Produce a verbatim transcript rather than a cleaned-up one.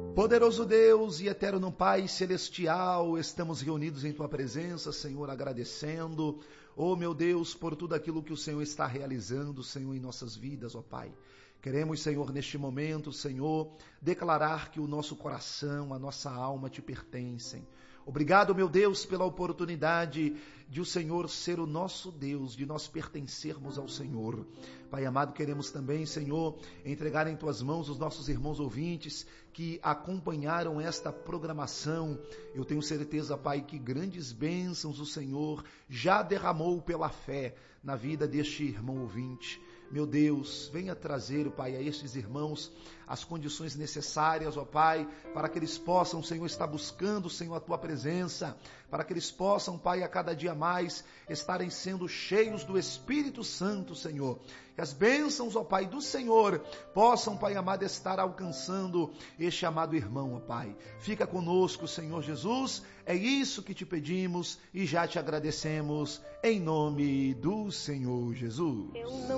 Poderoso Deus e eterno Pai Celestial, estamos reunidos em Tua presença, Senhor, agradecendo, oh meu Deus, por tudo aquilo que o Senhor está realizando, Senhor, em nossas vidas, ó Pai. Queremos, Senhor, neste momento, Senhor, declarar que o nosso coração, a nossa alma te pertencem. Obrigado, meu Deus, pela oportunidade de o Senhor ser o nosso Deus, de nós pertencermos ao Senhor. Pai amado, queremos também, Senhor, entregar em Tuas mãos os nossos irmãos ouvintes que acompanharam esta programação. Eu tenho certeza, Pai, que grandes bênçãos o Senhor já derramou pela fé na vida deste irmão ouvinte. Meu Deus, venha trazer, Pai, a estes irmãos as condições necessárias, ó Pai, para que eles possam, Senhor, estar buscando, Senhor, a Tua presença, para que eles possam, Pai, a cada dia mais estarem sendo cheios do Espírito Santo, Senhor. Que as bênçãos, ó Pai, do Senhor possam, Pai amado, estar alcançando este amado irmão, ó Pai. Fica conosco, Senhor Jesus, é isso que te pedimos e já te agradecemos, em nome do Senhor Jesus. Eu não